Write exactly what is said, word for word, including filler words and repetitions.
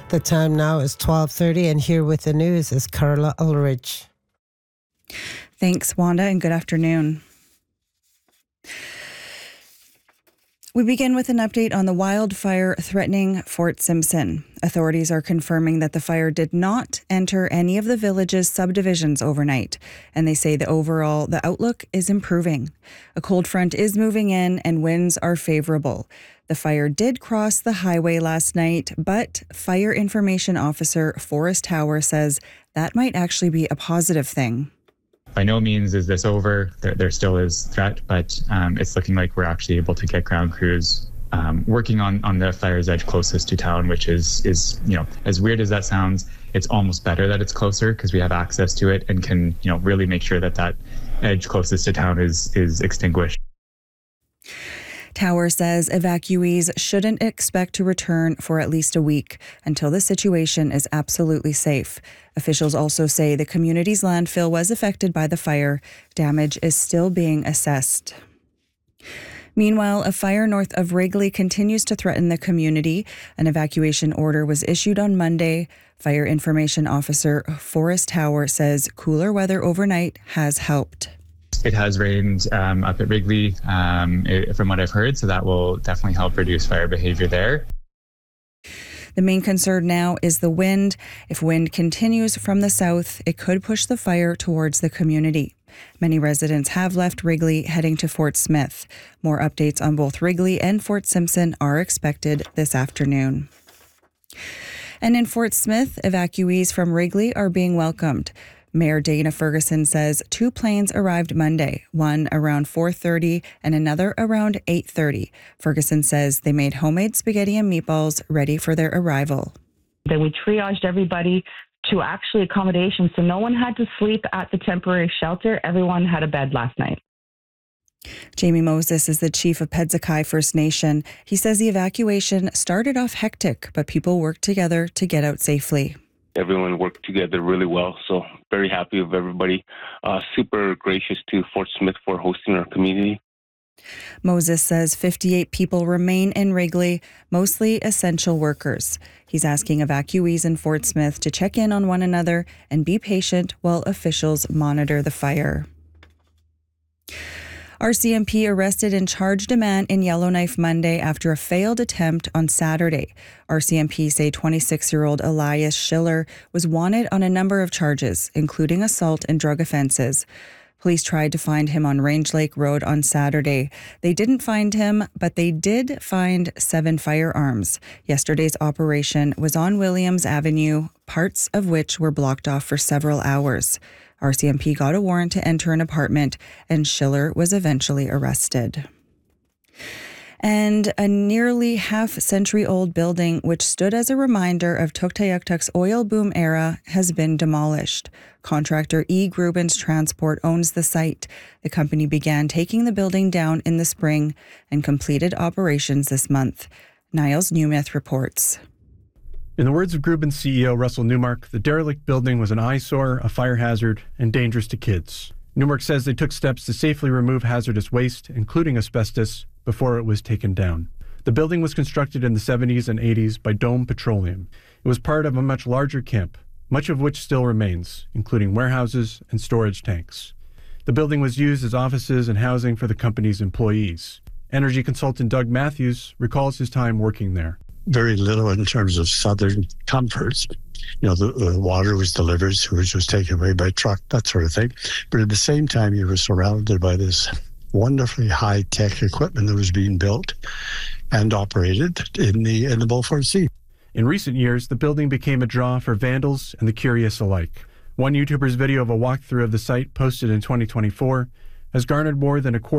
The time now is twelve thirty, and here with the news is Carla Ulrich. Thanks, Wanda, and good afternoon. We begin with an update on the wildfire threatening Fort Simpson. Authorities are confirming that the fire did not enter any of the village's subdivisions overnight, and they say the overall the outlook is improving. A cold front is moving in and winds are favorable. The fire did cross the highway last night, but Fire Information Officer Forrest Tower says that might actually be a positive thing. By no means is this over. There, there still is threat, but um, it's looking like we're actually able to get ground crews um, working on, on the fire's edge closest to town, which is, is, you know, as weird as that sounds, it's almost better that it's closer because we have access to it and can, you know, really make sure that that edge closest to town is, is extinguished. Tower says evacuees shouldn't expect to return for at least a week until the situation is absolutely safe. Officials also say the community's landfill was affected by the fire. Damage is still being assessed. Meanwhile, a fire north of Wrigley continues to threaten the community. An evacuation order was issued on Monday. Fire Information Officer Forrest Tower says cooler weather overnight has helped. It has rained um, up at Wrigley, um, it, from what I've heard, so that will definitely help reduce fire behavior there. The main concern now is the wind. If wind continues from the south, it could push the fire towards the community. Many residents have left Wrigley heading to Fort Smith. More updates on both Wrigley and Fort Simpson are expected this afternoon. And in Fort Smith, evacuees from Wrigley are being welcomed. Mayor Dana Ferguson says two planes arrived Monday, one around four thirty and another around eight thirty. Ferguson says they made homemade spaghetti and meatballs ready for their arrival. Then we triaged everybody to actually accommodation, so no one had to sleep at the temporary shelter. Everyone had a bed last night. Jamie Moses is the chief of Pedzakai First Nation. He says the evacuation started off hectic, but people worked together to get out safely. Everyone worked together really well, so very happy with everybody. Uh, super gracious to Fort Smith for hosting our community. Moses says fifty-eight people remain in Wrigley, mostly essential workers. He's asking evacuees in Fort Smith to check in on one another and be patient while officials monitor the fire. R C M P arrested and charged a man in Yellowknife Monday after a failed attempt on Saturday. R C M P say twenty-six-year-old Elias Schiller was wanted on a number of charges, including assault and drug offenses. Police tried to find him on Range Lake Road on Saturday. They didn't find him, but they did find seven firearms. Yesterday's operation was on Williams Avenue, parts of which were blocked off for several hours. R C M P got a warrant to enter an apartment, and Schiller was eventually arrested. And a nearly half-century-old building, which stood as a reminder of Tuktoyaktuk's oil boom era, has been demolished. Contractor E. Grubens Transport owns the site. The company began taking the building down in the spring and completed operations this month. Niles Newmith reports. In the words of Grubens C E O Russell Newmark, the derelict building was an eyesore, a fire hazard, and dangerous to kids. Newmark says they took steps to safely remove hazardous waste, including asbestos, before it was taken down. The building was constructed in the seventies and eighties by Dome Petroleum. It was part of a much larger camp, much of which still remains, including warehouses and storage tanks. The building was used as offices and housing for the company's employees. Energy consultant Doug Matthews recalls his time working there. Very little in terms of southern comforts. You know, the, the water was delivered, sewage was taken away by truck, that sort of thing. But at the same time, you were surrounded by this wonderfully high-tech equipment that was being built and operated in the in the Beaufort Sea. In recent years, the building became a draw for vandals and the curious alike. One YouTuber's video of a walkthrough of the site, posted in twenty twenty-four, has garnered more than a quarter